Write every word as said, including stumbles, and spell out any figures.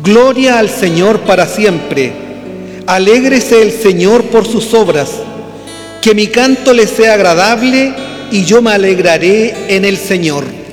Gloria al Señor para siempre. Alégrese el Señor por sus obras. Que mi canto le sea agradable y yo me alegraré en el Señor.